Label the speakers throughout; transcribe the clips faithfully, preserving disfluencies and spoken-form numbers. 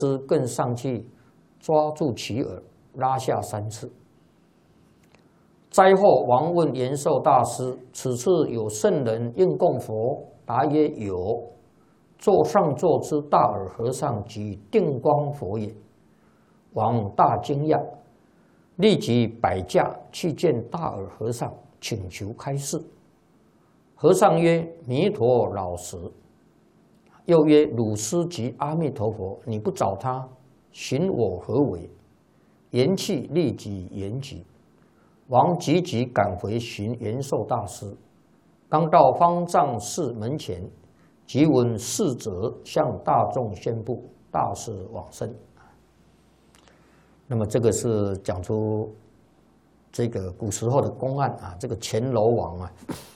Speaker 1: 师更上去抓住其耳，拉下三次。灾后，王问延寿大师：“此次有圣人应供佛？”答曰：“有。座上座之大耳和尚即定光佛也。”王大惊讶，立即摆驾去见大耳和尚，请求开示。和尚曰：“弥陀老实。”又曰：“汝师即阿弥陀佛，你不找他，寻我何为？”言讫，立即言疾。王急急赶回寻延寿大师，刚到方丈室门前，即闻侍者向大众宣布大师往生。那么这个是讲出这个古时候的公案啊，这个乾楼王啊，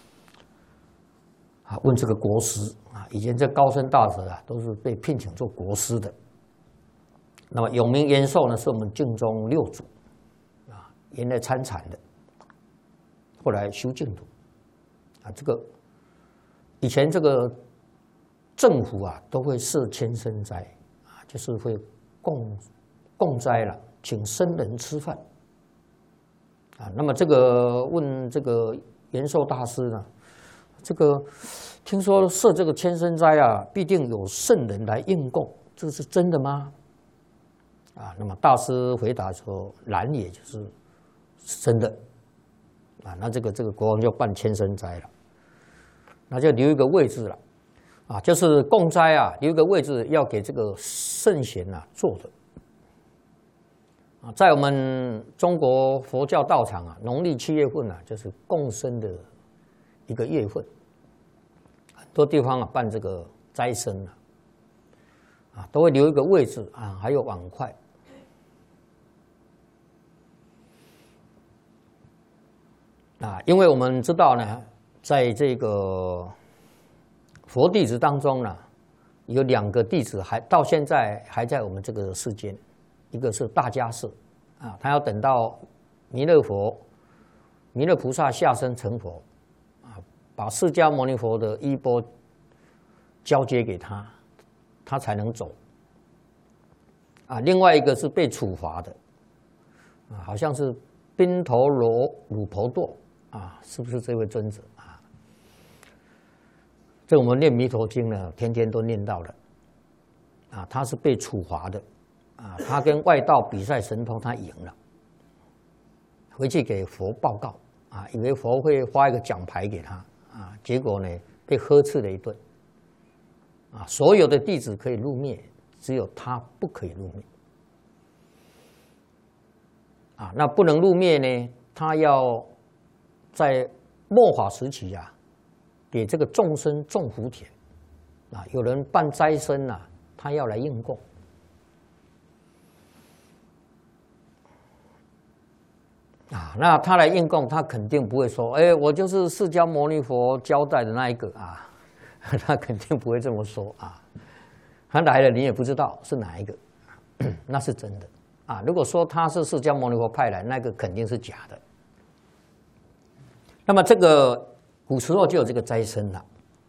Speaker 1: 啊问这个国师啊，以前这高僧大德啊都是被聘请做国师的。那么永明延寿呢，是我们净宗六祖啊，原来参禅的，后来修净土啊。这个以前这个政府啊都会设千僧斋啊，就是会供供斋了。请僧人吃饭啊，那么这个问这个延寿大师呢，这个听说设这个千僧斋啊，必定有圣人来应供，这是真的吗？啊，那么大师回答说，然也，就是真的啊。那这个这个国王就办千僧斋了，那就留一个位置了啊，就是供斋啊，留一个位置要给这个圣贤啊坐的。在我们中国佛教道场啊，农历七月份啊，就是供僧的一个月份，很多地方啊办这个斋僧啊，啊都会留一个位置啊，还有碗筷。啊，因为我们知道呢，在这个佛弟子当中呢，有两个弟子还到现在还在我们这个世间。一个是大迦叶啊，他要等到弥勒佛、弥勒菩萨下生成佛啊，把释迦牟尼佛的衣钵交接给他，他才能走啊。另外一个是被处罚的啊，好像是宾头罗鲁婆堕啊，是不是这位尊者啊？这我们念弥陀经呢，天天都念到的啊，他是被处罚的。啊，他跟外道比赛神通，他赢了，回去给佛报告啊，以为佛会发一个奖牌给他啊，结果呢被呵斥了一顿啊。所有的弟子可以入灭，只有他不可以入灭啊。那不能入灭呢，他要在末法时期啊，给这个众生种福田啊。有人办斋僧啊，他要来应供。啊，那他来应供，他肯定不会说：“哎，我就是释迦牟尼佛交代的那一个啊。”他肯定不会这么说啊。他来了，你也不知道是哪一个，那是真的啊。如果说他是释迦牟尼佛派来，那个肯定是假的。那么这个古时候就有这个斋僧了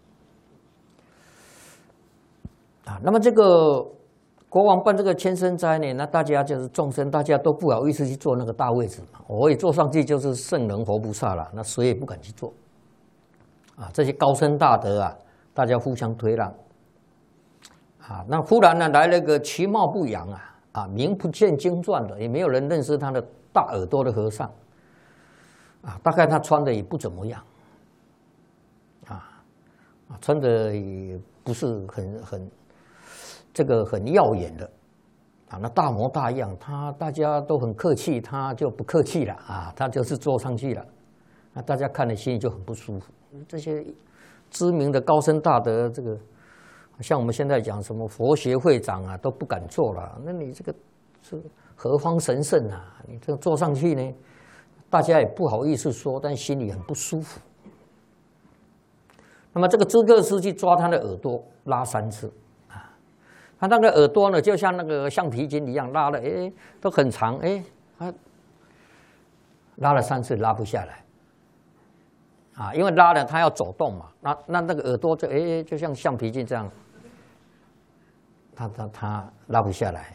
Speaker 1: 啊。那么这个。国王办这个千僧斋呢，那大家就是众生，大家都不好意思去坐那个大位置嘛。我一坐上去就是圣人活菩萨了，那谁也不敢去坐啊。这些高僧大德啊，大家互相推让啊。那忽然呢，来了个其貌不扬啊，啊，名不见经传的，也没有人认识他的大耳朵的和尚啊。大概他穿的也不怎么样啊，啊，穿的也不是很很。这个很耀眼的啊，那大模大样，他大家都很客气，他就不客气了啊，他就是坐上去了，那大家看了心里就很不舒服。这些知名的高僧大德，这个像我们现在讲什么佛学会长啊，都不敢坐了。那你这个是何方神圣啊？你这个坐上去呢，大家也不好意思说，但心里很不舒服。那么这个知客师去抓他的耳朵，拉三次。他那个耳朵呢，就像那个橡皮筋一样拉了，哎，都很长，哎，他拉了三次拉不下来，啊，因为拉了他要走动嘛，那那那个耳朵就哎，就像橡皮筋这样， 他他他拉不下来。